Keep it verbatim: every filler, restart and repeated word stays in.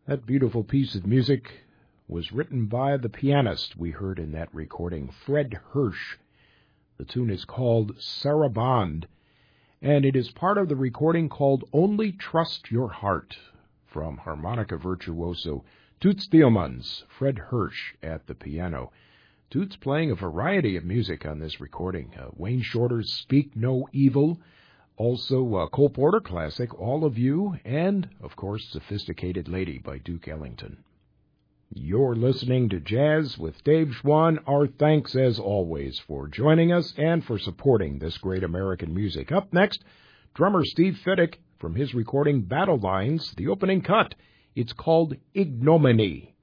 That beautiful piece of music was written by the pianist we heard in that recording, Fred Hersch. The tune is called Sarabande, and it is part of the recording called Only Trust Your Heart from harmonica virtuoso Toots Thielemans, Fred Hersch at the piano. Toots playing a variety of music on this recording. Uh, Wayne Shorter's Speak No Evil, also uh, Cole Porter classic, All of You, and, of course, Sophisticated Lady by Duke Ellington. You're listening to Jazz with Dave Schwann. Our thanks, as always, for joining us and for supporting this great American music. Up next, drummer Steve Fiddick from his recording Battle Lines, the opening cut. It's called Ignominy.